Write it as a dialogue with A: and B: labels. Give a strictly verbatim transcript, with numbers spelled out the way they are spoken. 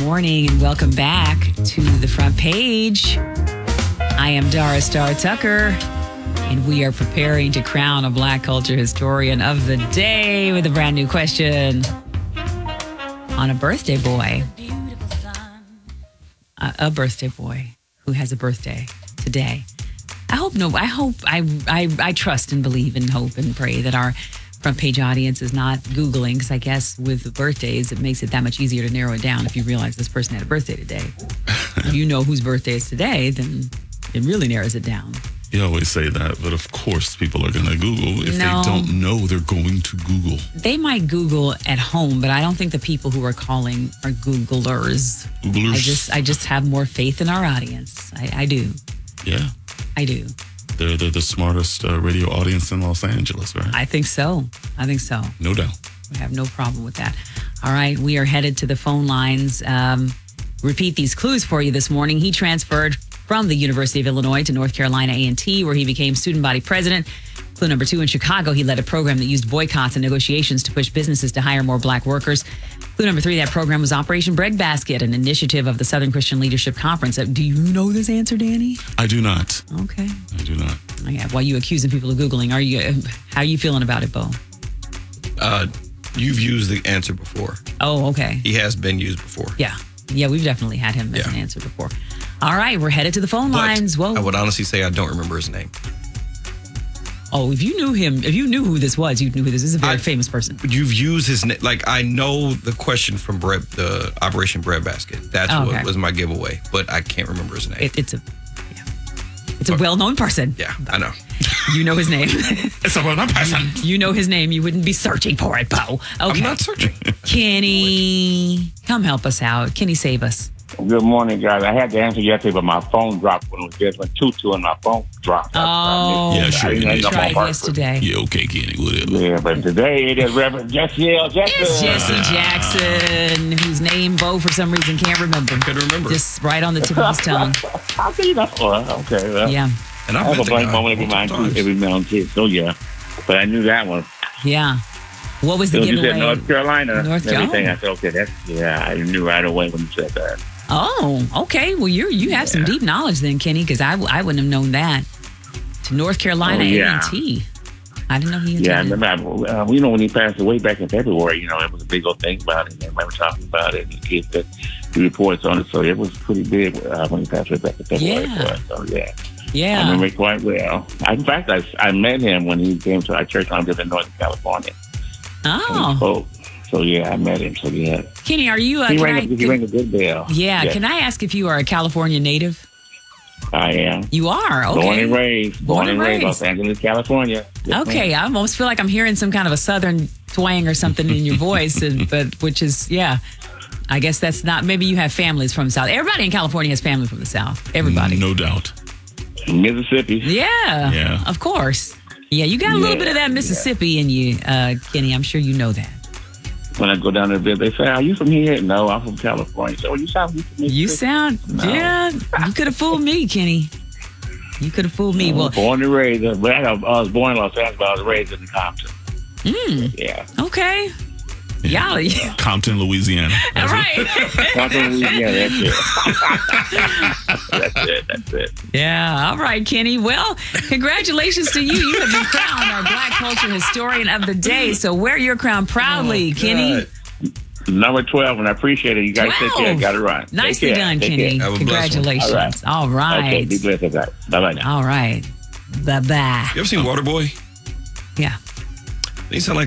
A: morning and welcome back to the front page. I am Dara Star Tucker, and we are preparing to crown a Black culture historian of the day with a brand new question on a birthday boy. A, a birthday boy who has a birthday today. I hope no, I hope, I, I, I trust and believe and hope and pray that our front page audience is not Googling, because I guess with birthdays, it makes it that much easier to narrow it down if you realize this person had a birthday today. If you know whose birthday is today, then it really narrows it down.
B: You always say that, but of course people are going to Google. If
A: No.
B: they don't know, they're going to Google.
A: They might Google at home, but I don't think the people who are calling are Googlers.
B: Googlers.
A: I just I just have more faith in our audience. I, I do.
B: Yeah.
A: I do.
B: They're, they're the smartest uh, radio audience in Los Angeles, right?
A: I think so. I think so.
B: No doubt.
A: We have no problem with that. All right, we are headed to the phone lines. Um, repeat these clues for you this morning. He transferred from the University of Illinois to North Carolina A and T, where he became student body president. Clue number two, in Chicago, he led a program that used boycotts and negotiations to push businesses to hire more Black workers. Clue number three, that program was Operation Breadbasket, an initiative of the Southern Christian Leadership Conference. Uh, Do you know this answer, Danny?
B: I do not.
A: Okay.
B: I do not.
A: Yeah, why are you accusing people of Googling? Are you? Uh, how are you feeling about it, Bo?
C: Uh, you've used the answer before.
A: Oh, okay.
C: He has been used before.
A: Yeah. Yeah, we've definitely had him as
C: Yeah.
A: an answer before. All right, we're headed to the phone
C: But
A: lines. Whoa.
C: I would honestly say I don't remember his name.
A: Oh, if you knew him, if you knew who this was, you knew who this is. This is a very
C: I-
A: famous person.
C: You've used his name. Like, I know the question from bread, the Operation Breadbasket. That's
A: Oh, okay.
C: what was my giveaway, but I can't remember his name.
A: It, it's a, yeah. It's a well-known person.
C: yeah, I know.
A: You know his name.
B: It's a well-known person.
A: You know his name. You wouldn't be searching for it, Bo. Okay.
C: I'm not searching.
A: Kenny, come help us out. Kenny, save us.
D: Good morning, guys. I had to answer yesterday, but my phone dropped when it was just went two-two and my phone dropped.
A: Oh,
B: Yeah, sure
D: I didn't
B: you
D: hang
B: did.
D: up on
A: tried
D: purpose.
A: yesterday.
B: Yeah, okay, Kenny, whatever.
D: Yeah, but today it is Reverend Jesse L. Jackson.
A: It's Jesse Jackson, whose name Bo for some reason can't remember.
C: Couldn't remember.
A: Just right on the tip of his tongue.
D: How can you not? Well, okay, well,
A: Yeah,
C: And
D: I
C: I
D: have a
C: met the
D: blank
C: guy
D: moment every
C: multiple
D: month, too,
C: times.
D: every month, too. So, yeah. But I knew that one.
A: yeah. What was the
D: So you
A: giveaway?
D: said North Carolina
A: North
D: and everything.
A: Carolina.
D: I said, okay, that's, yeah, I knew right away when you said that.
A: Oh, okay. Well, you you have some
D: Yeah.
A: deep knowledge then, Kenny, because I, I wouldn't have known that. To North Carolina
D: Oh, yeah.
A: A and T. I didn't know he
D: Yeah, I
A: attended.
D: remember, uh, you know, when he passed away back in February, you know, it was a big old thing about it. Everybody was talking about it and the kids that the reports on it. So it was pretty big uh, when he passed away back in February.
A: Yeah.
D: for us. So, yeah. I
A: Yeah.
D: remember it quite well. I, in fact, I, I met him when he came to our church when I lived in Northern California. And we
A: Oh,
D: spoke. So, yeah, I met him. So, yeah.
A: Kenny, are you? Uh,
D: He
A: can
D: rang,
A: I,
D: a, he rang a good bell.
A: yeah.
D: Yes,
A: Can I ask if you are a California native?
D: I am.
A: You are. Okay.
D: Born and raised.
A: Born
D: Born,
A: and
D: and raised.
A: raised.
D: Los Angeles, California. Yes,
A: Okay,
D: ma'am.
A: I almost feel like I'm hearing some kind of a southern twang or something in your voice, and, but which is, yeah. I guess that's not. Maybe you have families from the South. Everybody in California has family from the South. Everybody.
B: No doubt.
D: Mississippi.
A: Yeah.
B: Yeah.
A: Of course. Yeah, you got a little
D: Yeah,
A: bit of that Mississippi in you, uh, Kenny. I'm sure you know that.
D: When I go down there, they say, "Are you from here?" No, I'm from California. So, well, you sound from Mississippi.
A: You sound,
D: No.
A: yeah. You could have fooled me, Kenny. You could have fooled me. Well,
D: born and raised. uh, well, I was born in Los Angeles, but I was raised in Compton.
A: mm,
D: Yeah.
A: okay. Y'all, yeah.
B: Compton, Louisiana.
A: All right.
D: Compton, Louisiana. That's it. that's it. That's it.
A: Yeah. All right, Kenny. Well, congratulations to you. You have been crowned our Black culture historian of the day. So wear your crown proudly,
C: Oh,
A: Kenny.
C: God.
D: Number twelve, and I appreciate it. You guys take care.
A: twelve.
D: Got it right. Take
A: Nicely
D: care.
A: done,
D: Take
A: Kenny.
D: care.
C: Have a blessed one.
A: Congratulations. All right.
D: Okay, be blessed, guys. Bye bye now.
A: All right. Bye bye.
C: You ever seen Waterboy?
A: Yeah.
C: He sound like